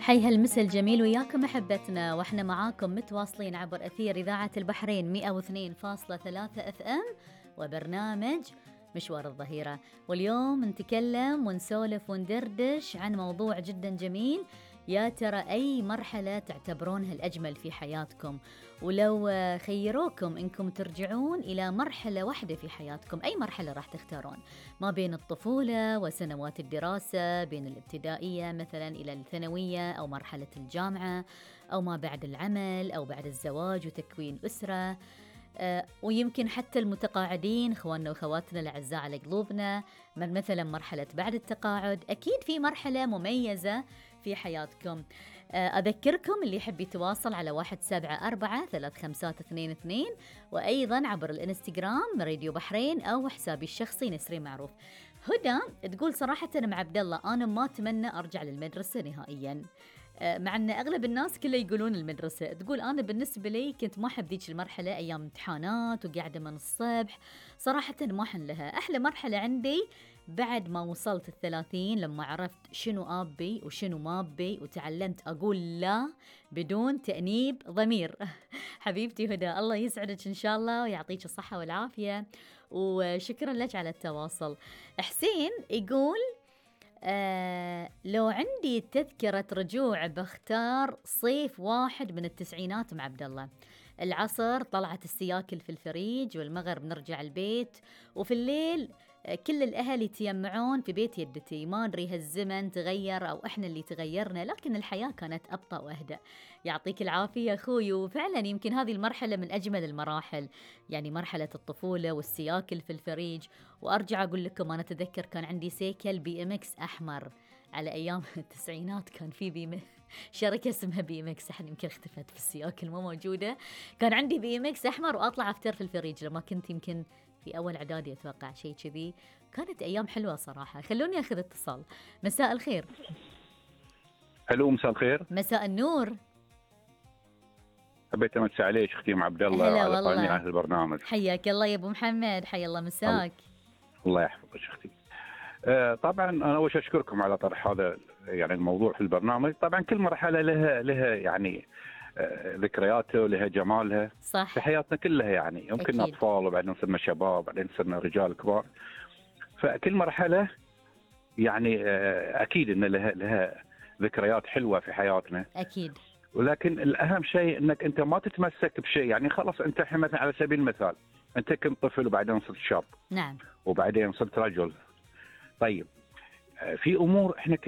حي هالمسا الجميل وياكم أحبتنا، واحنا معاكم متواصلين عبر أثير إذاعة البحرين 102.3 اف ام وبرنامج مشوار الظهيرة. واليوم نتكلم ونسولف وندردش عن موضوع جدا جميل. يا ترى أي مرحلة تعتبرونها الأجمل في حياتكم؟ ولو خيروكم إنكم ترجعون إلى مرحلة واحدة في حياتكم، أي مرحلة راح تختارون؟ ما بين الطفولة وسنوات الدراسة، بين الابتدائية مثلا إلى الثانوية، أو مرحلة الجامعة، أو ما بعد العمل، أو بعد الزواج وتكوين أسرة. ويمكن حتى المتقاعدين اخواننا واخواتنا الاعزاء على قلوبنا، من مثلا مرحله بعد التقاعد، اكيد في مرحله مميزه في حياتكم. اذكركم اللي يحب يتواصل على 174-3522، وايضا عبر الانستغرام راديو بحرين او حسابي الشخصي نسرين معروف. هدى تقول صراحه مع عبد الله، انا ما اتمنى ارجع للمدرسه نهائيا، مع ان اغلب الناس كله يقولون المدرسه. تقول انا بالنسبه لي كنت ما احب ذيك المرحله، ايام امتحانات وقاعده من الصبح، صراحه ما حن لها. احلى مرحله عندي بعد ما وصلت 30، لما عرفت شنو ابي وشنو ما ابي، وتعلمت اقول لا بدون تانيب ضمير. حبيبتي هدى، الله يسعدك ان شاء الله ويعطيك الصحه والعافيه، وشكرا لك على التواصل. حسين يقول لو عندي تذكرة رجوع بختار صيف واحد من التسعينات مع عبد الله. العصر طلعت السياكل في الفريج، والمغرب نرجع البيت، وفي الليل كل الأهل يتجمعون في بيت يدتي. ما ندري هالزمن تغير أو إحنا اللي تغيرنا، لكن الحياة كانت أبطأ وأهدأ. يعطيك العافية أخوي. وفعلا يمكن هذه المرحلة من أجمل المراحل، يعني مرحلة الطفولة والسياكل في الفريج. وأرجع أقول لكم، أنا أتذكر كان عندي سيكل بي ام اكس أحمر على أيام التسعينات. كان في شركة اسمها بي ام اكس، احنا يمكن اختفت في السياكل مو موجودة. كان عندي بي ام اكس أحمر وأطلع أفتر في الفريج لما كنت يمكن في أول إعدادي أتوقع، شيء كذي. كانت أيام حلوة صراحة. خلوني أخذ اتصال. مساء الخير. الو، مساء الخير. مساء النور. حبيت امسي عليك اختي ام عبد الله هلا وعلى قائمين والله، على البرنامج. حياك الله يا ابو محمد، حيا الله مساك. الله يحفظك اختي. طبعا انا اول شيء اشكركم على طرح هذا يعني الموضوع في البرنامج. طبعا كل مرحله لها يعني ذكرياتها ولها جمالها صح. في حياتنا كلها. يعني يمكن أكيد. اطفال وبعدين صرنا شباب وبعدين صرنا رجال كبار. فكل مرحله يعني اكيد ان لها ذكريات حلوه في حياتنا. أكيد. ولكن الاهم شيء انك انت ما تتمسك بشيء. يعني خلاص انت الحين مثلا على سبيل المثال انت كنت طفل وبعدين صرت شاب نعم. وبعدين صرت رجل. طيب في امور احنا